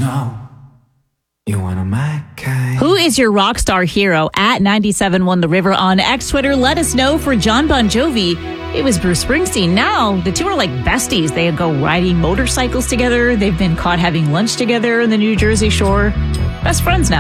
know you're one of my kind. Who is your rock star hero? At 97.1 The River on X Twitter. Let us know. For John Bon Jovi, it was Bruce Springsteen. Now, the two are like besties. They go riding motorcycles together. They've been caught having lunch together in the New Jersey shore. Best friends now.